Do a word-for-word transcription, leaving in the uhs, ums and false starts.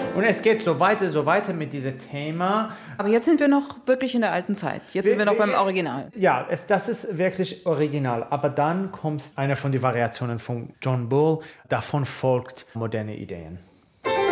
Und es geht so weiter, so weiter mit diesem Thema. Aber jetzt sind wir noch wirklich in der alten Zeit. Jetzt sind wir noch beim Original. Ja, es, das ist wirklich original. Aber dann kommt eine von den Variationen von John Bull. Davon folgt moderne Ideen.